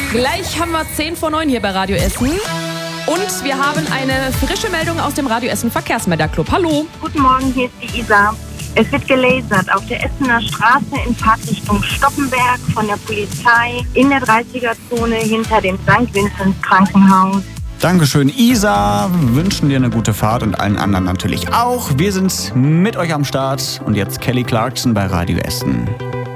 Gleich haben wir 10:09 hier bei Radio Essen. Und wir haben eine frische Meldung aus dem Radio Essen Verkehrsmelderclub. Hallo. Guten Morgen, hier ist die Isa. Es wird gelasert auf der Essener Straße in Fahrtrichtung Stoppenberg von der Polizei in der 30er-Zone hinter dem St. Vinzenz Krankenhaus. Dankeschön, Isa. Wünschen dir eine gute Fahrt und allen anderen natürlich auch. Wir sind mit euch am Start und jetzt Kelly Clarkson bei Radio Essen.